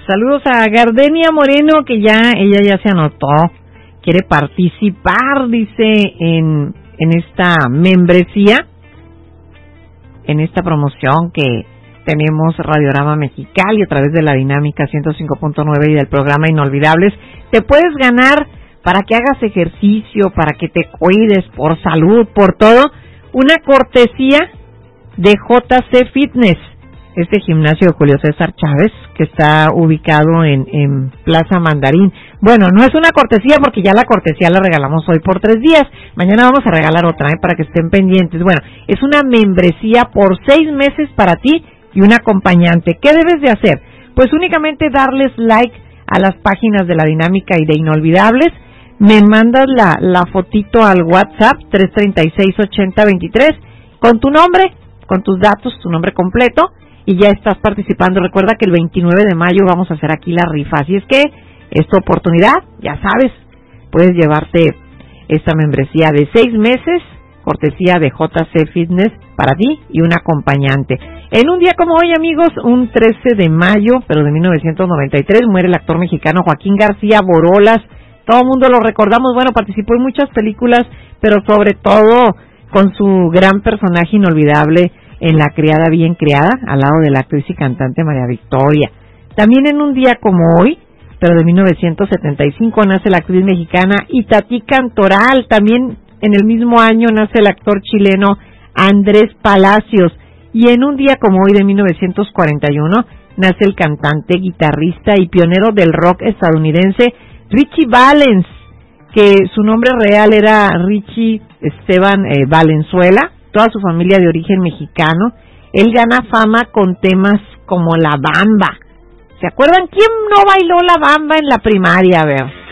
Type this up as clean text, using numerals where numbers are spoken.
Saludos a Gardenia Moreno, que ella ya se anotó, quiere participar, dice, en esta membresía, en esta promoción que tenemos Radiorama Mexicali a través de la Dinámica 105.9 y del programa Inolvidables. Te puedes ganar para que hagas ejercicio, para que te cuides, por salud, por todo, una cortesía de JC Fitness, este gimnasio de Julio César Chávez, que está ubicado en Plaza Mandarín. Bueno, no es una cortesía porque ya la cortesía la regalamos hoy por 3 días. Mañana vamos a regalar otra, para que estén pendientes. Bueno, es una membresía por 6 meses para ti y un acompañante. ¿Qué debes de hacer? Pues únicamente darles like a las páginas de La Dinámica y de Inolvidables. Me mandas la fotito al WhatsApp 336-8023 con tu nombre, con tus datos, tu nombre completo, y ya estás participando. Recuerda que el 29 de mayo vamos a hacer aquí la rifa, así es que es tu oportunidad, ya sabes, puedes llevarte esta membresía de 6 meses, cortesía de JC Fitness para ti y un acompañante. En un día como hoy, amigos, un 13 de mayo, pero de 1993, muere el actor mexicano Joaquín García Borolas. Todo el mundo lo recordamos, bueno, participó en muchas películas, pero sobre todo con su gran personaje inolvidable en La criada bien criada, al lado de la actriz y cantante María Victoria. También en un día como hoy, pero de 1975, nace la actriz mexicana Itatí Cantoral. También en el mismo año nace el actor chileno Andrés Palacios. Y en un día como hoy de 1941, nace el cantante, guitarrista y pionero del rock estadounidense Ritchie Valens, que su nombre real era Richie Esteban Valenzuela, toda su familia de origen mexicano. Él gana fama con temas como La Bamba. ¿Se acuerdan quién no bailó La Bamba en la primaria? A ver.